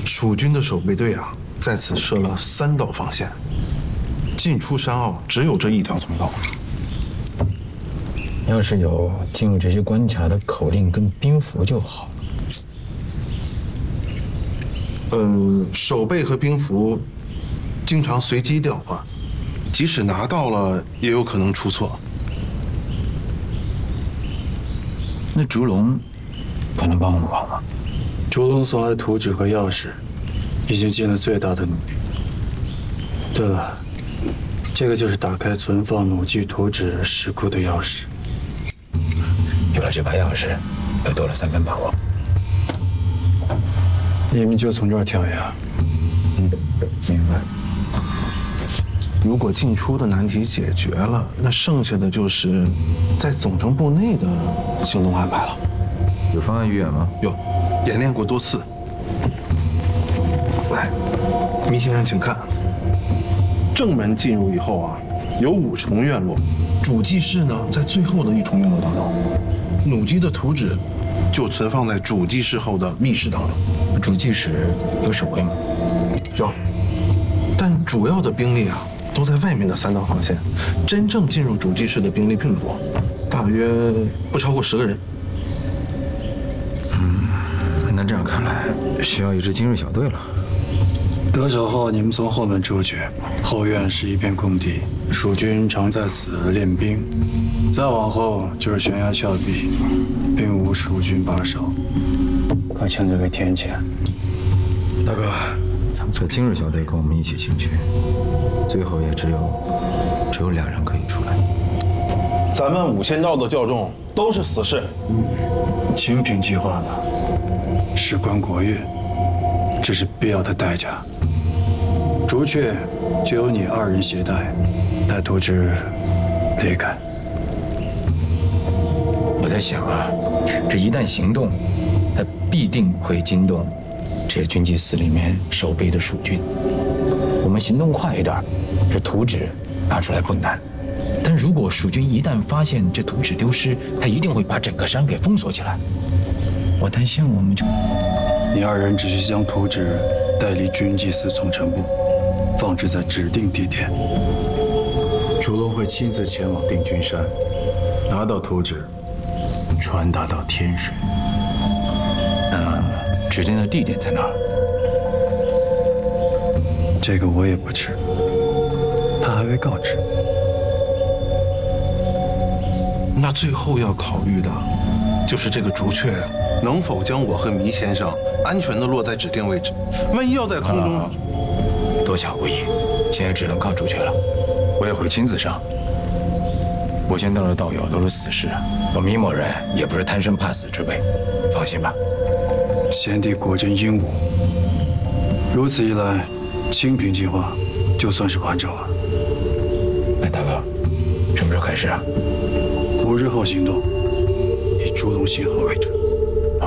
蜀军的守备队啊，在此设了3道防线，进出山坳只有这一条通道。 要是有进入这些关卡的口令跟兵符就好。 守备和兵符经常随机调换，即使拿到了，也有可能出错。 那烛龙可能帮我们忙吗？ 烛龙送来图纸和钥匙，已经尽了最大的努力。对了，这个就是打开存放弩机图纸石库的钥匙。 有了这把钥匙，又多了3分把握。 你们就从这儿跳呀。 明白。 如果进出的难题解决了，那剩下的就是在总城部内的行动安排了。 有方案预演吗？ 有，演练过多次。来，糜先生，请看。正门进入以后啊，有5重院落，主祭室呢在最后的1重院落当中，弩机的图纸就存放在主祭室后的密室当中。 主祭室有守卫吗？ 有，但主要的兵力啊都在外面的3道防线，真正进入主祭室的兵力并不多，大约不超过10个人。 那这样看来，需要一支精锐小队了。 得手后，你们从后门出去，后院是一片空地，蜀军常在此练兵。再往后就是悬崖峭壁，并无蜀军把守，快趁这个天险。 大哥，这精锐小队跟我们一起进去，最后也只有2人可以出来。 咱们5000道的教众都是死士。 清平计划呢，事关国运，这是必要的代价。朱雀就由你2人携带图纸离开。 我在想啊，这一旦行动，它必定会惊动这些军机司里面守备的蜀军。我们行动快一点，这图纸拿出来不难。但如果蜀军一旦发现这图纸丢失，他一定会把整个山给封锁起来。我担心我们就…… 你2人只需将图纸带离军机司总城部，放置在指定地点。烛龙会亲自前往定军山，拿到图纸，传达到天水。 指定的地点在哪儿？ 这个我也不知，他还未告知。 那最后要考虑的，就是这个朱雀能否将我和糜先生安全地落在指定位置。万一要在空中， 多想无益，现在只能靠朱雀了。我也会亲自上。我见到的道友都是死士，我糜某人也不是贪生怕死之辈，放心吧。 先帝果真英武，如此一来，清平计划就算是完整了。 那大哥，什么时候开始啊？ 5日后行动，以烛龙信号为准。